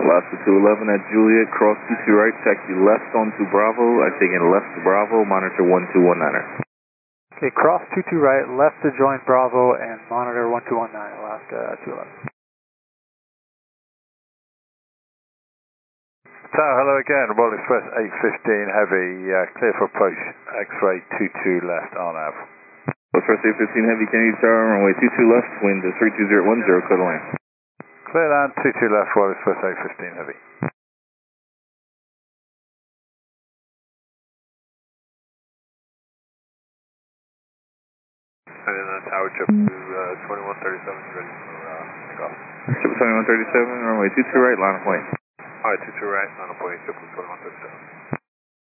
Alaska 211 at Juliet, cross 22 right, taxi left onto Bravo. I take in left to Bravo, monitor 1219er. Okay, cross 22 right, left to join Bravo and monitor 1219, Alaska 211. Tower, hello again, Royal Express 815 Heavy, clear for approach, X-ray 22 left, RNAV. Express 815 Heavy, Kennedy Tower, runway 22 left, wind 32010, clear to land. Clear land, 22 left, Royal Express 815 Heavy. And then tower chip to 2137 is ready for takeoff. Chip 2137, runway 22 right, line of point. Alright, 22 right, line of point, chip 2137.